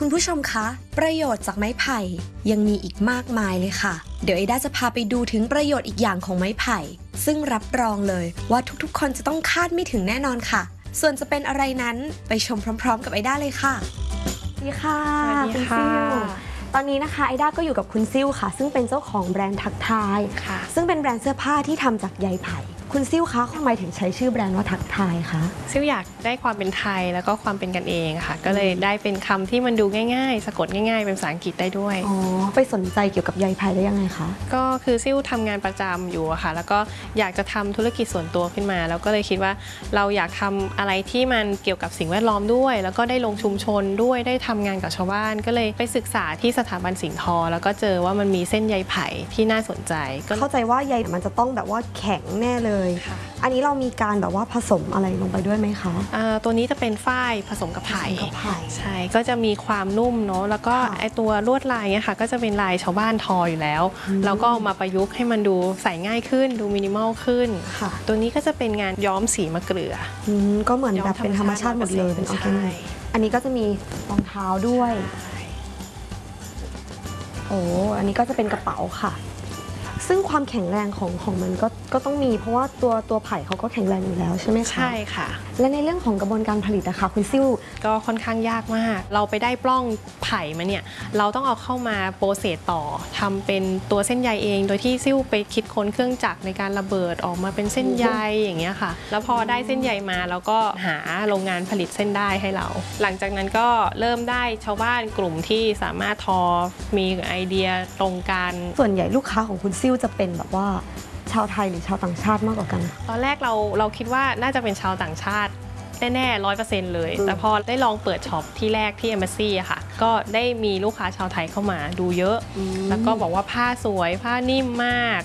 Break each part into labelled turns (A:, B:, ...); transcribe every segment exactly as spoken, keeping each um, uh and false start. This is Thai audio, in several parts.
A: คุณผู้ชมคะประโยชน์จากไม้ไผ่ยังมีอีกมากมายเลยค่ะเดี๋ยวไอด้าจะพาไปดูถึงประโยชน์อีกอย่างของไม้ไผ่ซึ่งรับรองเลยว่าทุกๆคนจะต้องคาดไม่ถึงแน่นอนค่ะส่วนจะเป็นอะไรนั้นไปชมพร้อมๆกับไอด้าเลยค่ะสวัสดีค่ะ
B: สวัสดีค่ะ
A: ตอนนี้นะคะไอด้าก็อยู่กับคุณซิ่วค่ะซึ่งเป็นเจ้าของแบรนด์ทักทายค่ะซึ่งเป็นแบรนด์เสื้อผ้าที่ทำจากใยไผ่คุณซิ่วคะทำไมถึงใช้ชื่อแบรนด์ว่าทักทายคะ
B: ซิ่วอยากได้ความเป็นไทยแล้วก็ความเป็นกันเองค่ะก็เลยได้เป็นคำที่มันดูง่ายๆสะกดง่ายๆเป็นภาษาอังกฤษได้ด้วย
A: อ๋อไปสนใจเกี่ยวกับใยไผ่ได้ยังไงคะ
B: ก็คือซิ่วทำงานประจำอยู่อะค่ะแล้วก็อยากจะทำธุรกิจส่วนตัวขึ้นมาแล้วก็เลยคิดว่าเราอยากทำอะไรที่มันเกี่ยวกับสิ่งแวดล้อมด้วยแล้วก็ได้ลงชุมชนด้วยได้ทำงานกับชาวบ้านก็เลยไปศึกษาที่สถาบันสิงห์ทอแล้วก็เจอว่ามันมีเส้นใยไผ่ที่น่าสนใจก็
A: เข้าใจว่าใยมันจะต้องแบบว่าแข็งแน่เลยอันนี้เรามีการแบบว่าผสมอะไรลงไปด้วยไหมคะ
B: ตัวนี้จะเป็นฝ้ายผสมกับไผ่ใช่ก็จะมีความนุ่มเนาะแล้วก็ไอตัวลวดลายเนี่ยค่ะก็จะเป็นลายชาวบ้านทออยู่แล้วแล้วก็มาประยุกต์ให้มันดูใส่ง่ายขึ้นดูมินิมอลขึ้นตัวนี้ก็จะเป็นงานย้อมสีมะเกลือ
A: ก็เหมือนแบบเป็นธรรมชาติหมดเลยเป็นออร์แกนิกอันนี้ก็จะมีรองเท้าด้วยโอ้อันนี้ก็จะเป็นกระเป๋าค่ะซึ่งความแข็งแรงของของมันก็ก็ต้องมีเพราะว่าตัวตัวไผ่เขาก็แข็งแรงอยู่แล้วใช่ไหมคะ
B: ใช่ค่ะ
A: และในเรื่องของกระบวนการผลิตอะค่ะคุณซิ่ว
B: ก็ค่อนข้างยากมากเราไปได้ปล้องไผ่มาเนี่ยเราต้องเอาเข้ามาโปรเซสต่อทำเป็นตัวเส้นใยเองโดยที่ซิ่วไปคิดค้นเครื่องจักรในการระเบิดออกมาเป็นเส้นใยอย่างเงี้ยค่ะแล้วพอได้เส้นใยมาเราก็หาโรงงานผลิตเส้นได้ให้เราหลังจากนั้นก็เริ่มได้ชาวบ้านกลุ่มที่สามารถทอมีไอเดียตรงกัน
A: ส่วนใหญ่ลูกค้าของคุณซิ่วจะเป็นแบบว่าชาวไทยหรือชาวต่างชาติมากกว่ากัน
B: ตอนแรกเราเราคิดว่าน่าจะเป็นชาวต่างชาติแน่ๆร้อยเปอร์เซ็นต์เลยแต่พอได้ลองเปิดช็อปที่แรกที่ Embassy อะค่ะก็ได้มีลูกค้าชาวไทยเข้ามาดูเยอะแล้วก็บอกว่าผ้าสวยผ้านิ่มมาก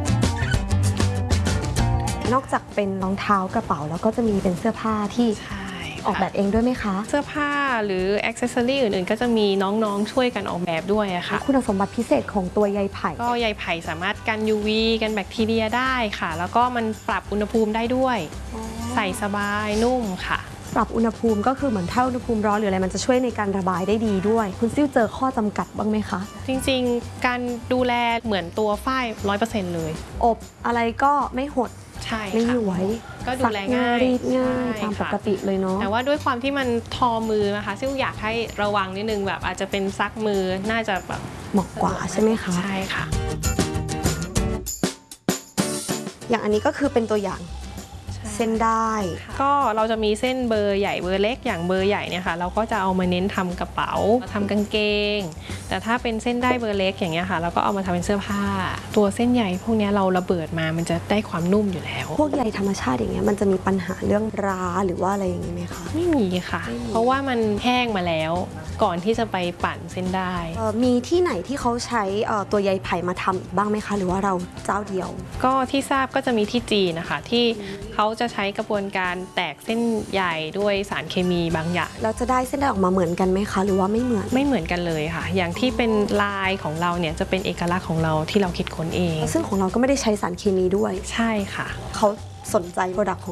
A: นอกจากเป็นรองเท้ากระเป๋าแล้วก็จะมีเป็นเสื้อผ้าที่ออกแบบเองด้วยไหมคะ
B: เสื้อผ้าหรืออ็อกเซสซอรี่อื่นๆก็จะมีน้องๆช่วยกันออกแบบด้วยอะค่ะ
A: คุณสมบัติพิเศษของตัวใยไผ่
B: ก็ใยไผ่สามารถกัน ยู วี กันแบคทีเรียได้ค่ะแล้วก็มันปรับอุณหภูมิได้ด้วยใส่สบายนุ่มค่ะ
A: ปรับอุณหภูมิก็คือเหมือนถ้าอุณหภูมิร้อนหรืออะไรมันจะช่วยในการระบายได้ดีด้วยคุณซิ่วเจอข้อจำกัดบ้างไหมคะ
B: จริงๆการดูแลเหมือนตัวฝ้าย ร้อยเปอร์เซ็นต์ เลย
A: อบอะไรก็ไม่หด
B: ใช่
A: ไม่หวย
B: ก็ดูแลง่าย
A: รีดง่ายตามปกติเลยเนาะ
B: แต่ว่าด้วยความที่มันทอมือนะคะซิ่วอยากให้ระวังนิดนึงแบบอาจจะเป็นซักมือน่าจะแบบ
A: เหมาะกว่าใช่ไหมคะ
B: ใช่ค่ะ
A: อย่างอันนี้ก็คือเป็นตัวอย่างเส้นได้
B: ก็เราจะมีเส้นเบอร์ใหญ่เบอร์เล็กอย่างเบอร์ใหญ่เนี่ยค่ะเราก็จะเอามาเน้นทำกระเป๋าทำกางเกงแต่ถ้าเป็นเส้นได้เบอร์เล็กอย่างเงี้ยค่ะเราก็เอามาทำเป็นเสื้อผ้าตัวเส้นใหญ่พวกนี้เราระเบิดมามันจะได้ความนุ่มอยู่แล้ว
A: พวกใยธรรมชาติอย่างเงี้ยมันจะมีปัญหาเรื่องราหรือว่าอะไรอย่างเงี้ยไหมคะ
B: ไม่มีค่ะเพราะว่ามันแห้งมาแล้วก่อนที่จะไปปั่นเส้นได้
A: มีที่ไหนที่เขาใช้ตัวใยไผ่มาทำอีกบ้างไหมคะหรือว่าเราเจ้าเดียว
B: ก็ที่ทราบก็จะมีที่จีนนะคะที่เขาจะใช้กระบวนการแตกเส้นใยด้วยสารเคมีบางอย่าง
A: เราจะได้เส้นได้ออกมาเหมือนกันไหมคะหรือว่าไม่เหมือน
B: ไม่เหมือนกันเลยค่ะอย่างที่เป็นลายของเราเนี่ยจะเป็นเอกลักษณ์ของเราที่เราคิดค้นเอง
A: ซึ่งของเราก็ไม่ได้ใช้สารเคมีด้วย
B: ใช่ค่ะ
A: เขาสนใจโปรดักต์ของ